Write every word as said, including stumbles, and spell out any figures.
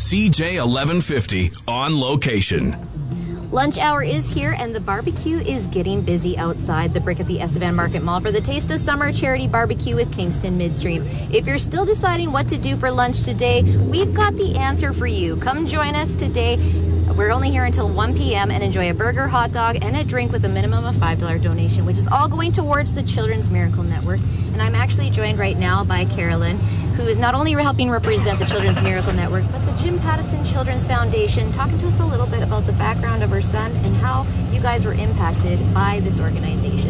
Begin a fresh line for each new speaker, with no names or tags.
C J eleven fifty on location.
Lunch hour is here, and the barbecue is getting busy outside the Brick at the Estevan Market Mall for the Taste of Summer Charity Barbecue with Kingston Midstream. If you're still deciding what to do for lunch today, we've got the answer for you. Come join us today. We're only here until one p.m. and enjoy a burger, hot dog, and a drink with a minimum of five dollars donation, which is all going towards the Children's Miracle Network. And I'm actually joined right now by Carolyn, who is not only helping represent the Children's Miracle Network, but the Jim Pattison Children's Foundation, talking to us a little bit about the background of her son and how you guys were impacted by this organization.